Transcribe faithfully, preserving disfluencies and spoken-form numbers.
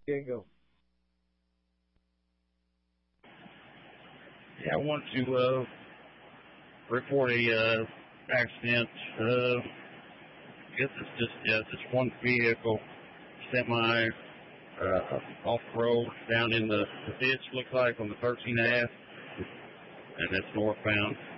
There you go. Yeah, I want to uh, report a uh, accident. Uh, I guess it's just yeah, it's just one vehicle, semi uh, off road down in the, the ditch. Looks like on the thirteen Ave, and it's northbound.